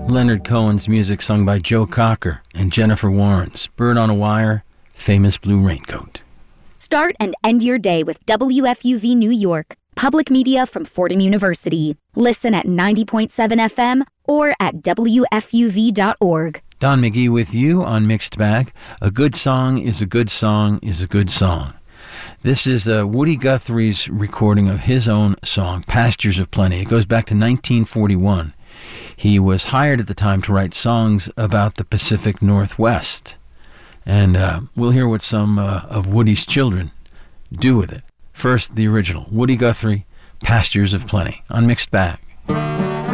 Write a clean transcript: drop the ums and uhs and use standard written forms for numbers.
Leonard Cohen's music sung by Joe Cocker and Jennifer Warnes. Bird on a Wire, Famous Blue Raincoat. Start and end your day with WFUV New York, public media from Fordham University. Listen at 90.7 FM or at WFUV.org. Don McGee with you on Mixed Bag. A good song is a good song is a good song. This is Woody Guthrie's recording of his own song, Pastures of Plenty. It goes back to 1941. He was hired at the time to write songs about the Pacific Northwest. And we'll hear what some of Woody's children do with it. First, the original, Woody Guthrie, Pastures of Plenty, on Mixed Bag.